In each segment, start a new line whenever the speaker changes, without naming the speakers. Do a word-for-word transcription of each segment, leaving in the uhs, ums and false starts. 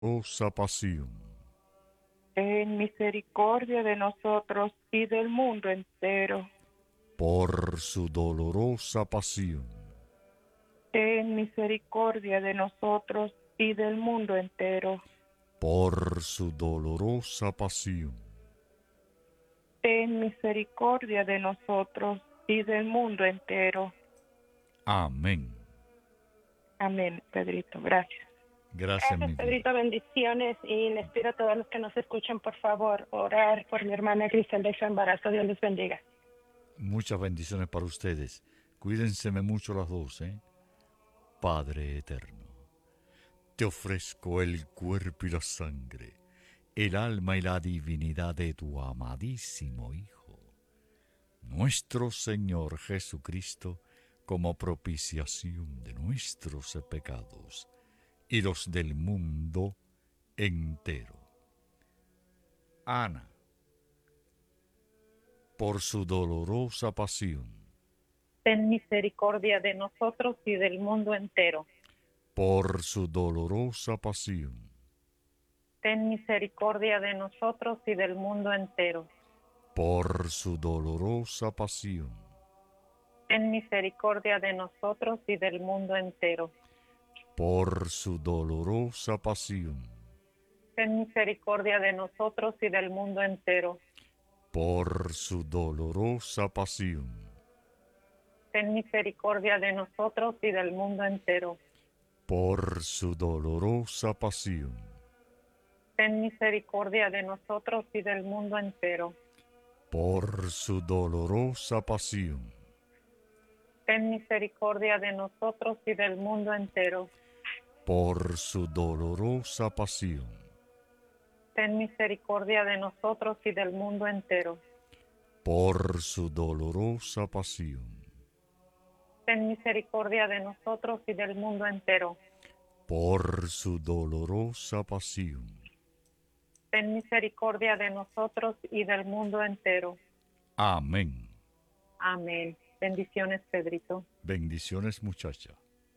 dolorosa pasión,
ten misericordia de nosotros y del mundo entero.
por su dolorosa pasión,
Ten misericordia de nosotros y del mundo entero.
por su dolorosa pasión,
Ten misericordia de nosotros y del mundo entero.
amén.
Amén, Pedrito. Gracias.
Gracias,
Gracias,
mi vida.
Pedrito, bendiciones. Y les pido a todos los que nos escuchen, por favor, orar por mi hermana Cristel de su embarazo. Dios les bendiga.
Muchas bendiciones para ustedes. Cuídense mucho las dos, ¿eh? Padre eterno, te ofrezco el cuerpo y la sangre, el alma y la divinidad de tu amadísimo Hijo, nuestro Señor Jesucristo, como propiciación de nuestros pecados y los del mundo entero. Ana, por su dolorosa pasión,
Ten misericordia de nosotros y del mundo entero.
por su dolorosa pasión,
Ten misericordia de nosotros y del mundo entero.
por su dolorosa pasión,
Ten misericordia de nosotros y del mundo entero.
por su dolorosa pasión,
Ten misericordia de nosotros y del mundo entero.
por su dolorosa pasión,
Ten misericordia de nosotros y del mundo entero.
por su dolorosa pasión,
Ten misericordia de nosotros y del mundo entero.
por su dolorosa pasión,
Ten misericordia de nosotros y del mundo entero.
por su dolorosa pasión,
Ten misericordia de nosotros y del mundo entero.
por su dolorosa pasión,
Ten misericordia de nosotros y del mundo entero.
por su dolorosa pasión,
Ten misericordia de nosotros y del mundo entero.
amén.
Amén. Bendiciones, Pedrito.
Bendiciones, muchacha.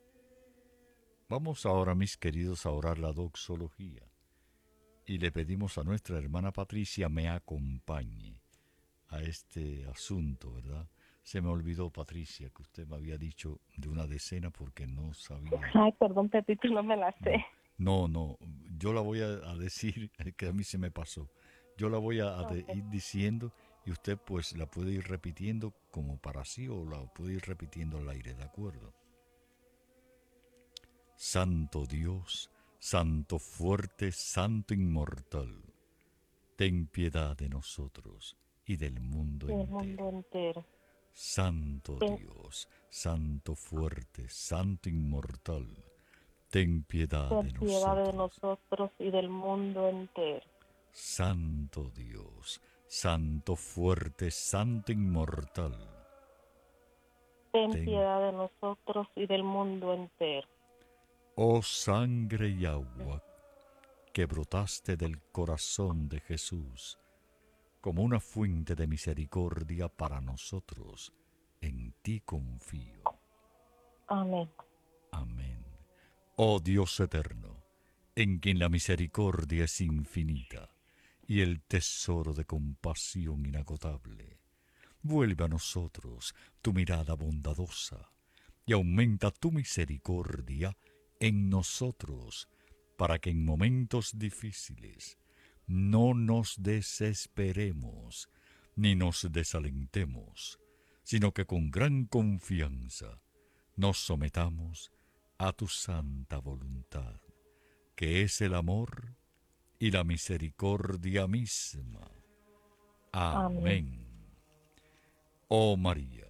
Vamos ahora, mis queridos, a orar la doxología. Y le pedimos a nuestra hermana Patricia me acompañe a este asunto, ¿verdad? Se me olvidó, Patricia, que usted me había dicho de una decena porque no sabía.
Ay, perdón, Pedrito, no me la sé.
No, no, yo la voy a, a decir, que a mí se me pasó. Yo la voy a, a de, ir diciendo y usted pues la puede ir repitiendo como para sí o la puede ir repitiendo al aire, ¿de acuerdo? Santo Dios, Santo fuerte, Santo inmortal, ten piedad de nosotros y del mundo
Del
entero.
mundo entero.
Santo Dios, Santo fuerte, Santo inmortal, ten piedad de
Ten piedad de
nosotros.
nosotros y del mundo entero.
Santo Dios, Santo fuerte, Santo inmortal,
Ten
ten,
piedad de nosotros y del mundo entero.
oh sangre y agua que brotaste del corazón de Jesús como una fuente de misericordia para nosotros, en ti confío.
Amén.
Amén. Oh Dios eterno, en quien la misericordia es infinita y el tesoro de compasión inagotable, vuelve a nosotros tu mirada bondadosa y aumenta tu misericordia en nosotros, para que en momentos difíciles no nos desesperemos ni nos desalentemos, sino que con gran confianza nos sometamos a tu santa voluntad, que es el amor y la misericordia misma. Amén. Amén. Oh María,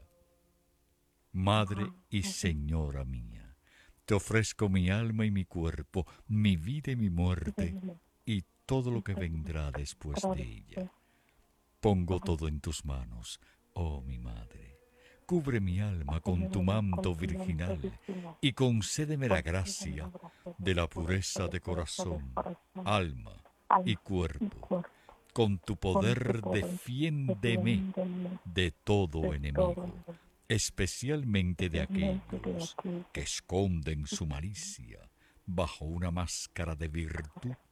Madre y Señora mía, te ofrezco mi alma y mi cuerpo, mi vida y mi muerte, y todo lo que vendrá después de ella. Pongo todo en tus manos, oh mi Madre. Cubre mi alma con tu manto virginal y concédeme la gracia de la pureza de corazón, alma y cuerpo. Con tu poder defiéndeme de todo enemigo, especialmente de aquellos que esconden su malicia bajo una máscara de virtud